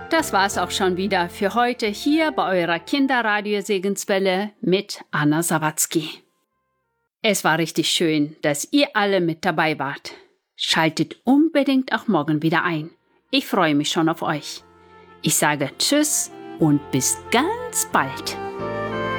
Das war's auch schon wieder für heute hier bei eurer Kinderradio-Segenswelle mit Anna Sawatzki. Es war richtig schön, dass ihr alle mit dabei wart. Schaltet unbedingt auch morgen wieder ein. Ich freue mich schon auf euch. Ich sage Tschüss und bis ganz bald.